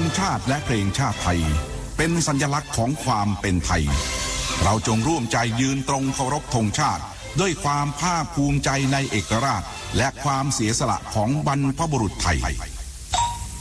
ชาติและเพลงชาติไทยเป็นสัญลักษณ์ของความเป็นไทยเราจงร่วมใจยืนตรงเคารพธงชาติด้วยความภาคภูมิใจในเอกราชและความเสียสละของบรรพบุรุษไทย